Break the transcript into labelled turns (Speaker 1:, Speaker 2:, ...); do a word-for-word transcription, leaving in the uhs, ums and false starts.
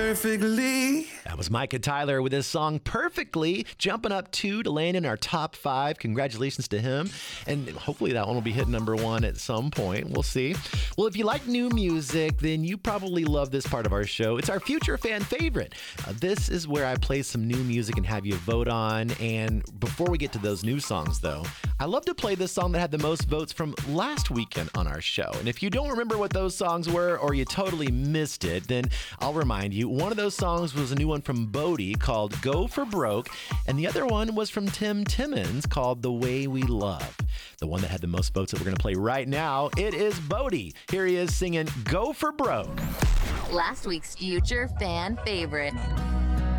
Speaker 1: perfectly.
Speaker 2: That was Micah Tyler with his song Perfectly, jumping up two to land in our top five. Congratulations to him. And hopefully that one will be hit number one at some point. We'll see. Well, if you like new music, then you probably love this part of our show. It's our Future Fan Favorite. Uh, this is where I play some new music and have you vote on. And before we get to those new songs, though, I love to play this song that had the most votes from last weekend on our show. And if you don't remember what those songs were, or you totally missed it, then I'll remind you. One of those songs was a new one from Bodie called Go for Broke, and the other one was from Tim Timmons called The Way We Love. The one that had the most votes that we're going to play right now, it is Bodie. Here he is singing Go for Broke.
Speaker 3: Last week's Future Fan Favorite.